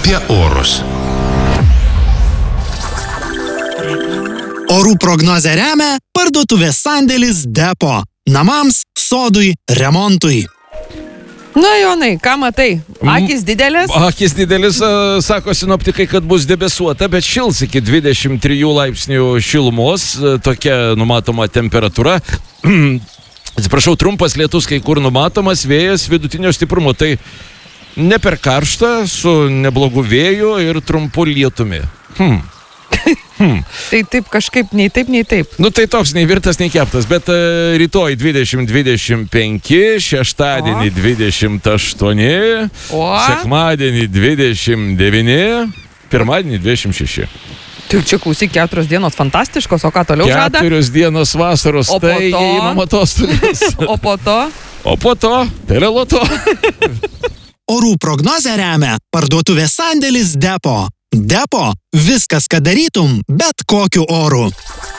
apie orus. Orų prognozę remia parduotuvės sandėlis Depo. Namams, sodui, remontui. Na, Jonai, ką matai? Akis didelės? Akis didelis, sako sinoptikai, kad bus debesuota, bet šils iki 23 laipsnių šilumos, tokia numatoma temperatūra. Atsiprašau, trumpas lietus kai kur numatomas, vėjas vidutinio stiprumo, tai ne per karšta, su neblogu vėju ir trumpu lietumi. Tai taip kažkaip nei taip, nei taip. Nu tai toks nei virtas, nei keptas, bet rytoj 20-25, šeštadienį 28, sekmadienį 29, pirmadienį 26. Tai čia klausyk, 4 dienos fantastiškos, o ką toliau žada? 4 dienos vasaros, O po tai to? įmam atostogas. O po to? O po to, teleloto. Orų prognozę remia parduotuvės sandėlis Depo. Depo – viskas, ką darytum, bet kokiu oru.